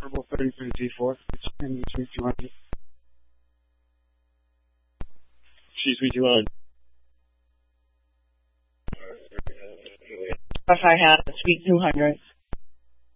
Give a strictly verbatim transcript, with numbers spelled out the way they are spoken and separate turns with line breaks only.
Purple thirty for the G four. And Suite two hundred.
She's Suite two hundred.
If I have a Suite two hundred.